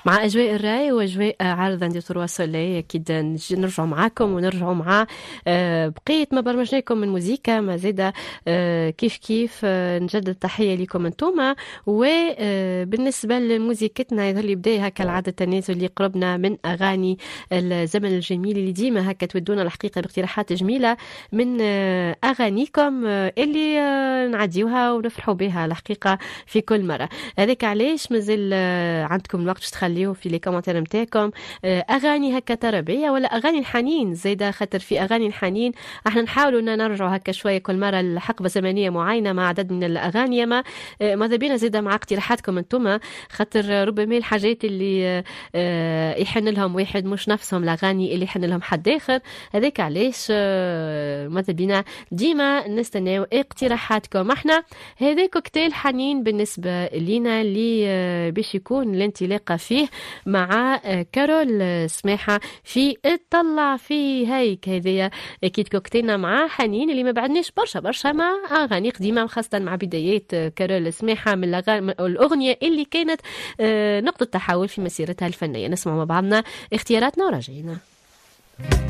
مع أجواء الراي وأجواء عرض عندي تروا سولي. أكيد نرجعوا معاكم ونرجعوا مع بقية ما برمجناكم من موزيكا ما زيدا. كيف كيف نجدد التحية لكم انتوما. وبالنسبة لموزيكتنا يظل يبدأ هكا العادة التنازل اللي قربنا من أغاني الزمن الجميل اللي ديما هكا تودونا الحقيقة باقتراحات جميلة من أغانيكم اللي نعديوها ونفرحوا بها الحقيقة في كل مرة. هذاك علاش مازال عندكم الوقت باش تخليوه في لي كومنتير نتاعكم اغاني هكا تربيه ولا اغاني الحنين زايده، خاطر في اغاني الحنين احنا نحاولوا ان نرجعوا هكا شويه كل مره لحقبه زمنيه معينه مع عدد من الاغاني. ما ماذا بينا زايده مع اقتراحاتكم انتم، خاطر ربما الحاجات اللي يحن لهم واحد مش نفسهم الاغاني اللي يحن لهم حد اخر. هذاك علاش ماذا بينا ديما نستناو اقتراحاتكم. احنا هذا كوكتيل حنين بالنسبه لينا اللي باش يكون الانطلاقه فيه مع كارول سماحه في اطلع في هيك. هذه اكيد كوكتيلنا مع حنين اللي ما بعدناش برشا مع اغاني قديمه، خاصه مع بدايات كارول سماحه من الاغنيه اللي كانت نقطه تحول في مسيرتها الفنيه. نسمع مع بعضنا اختياراتنا وراجعين.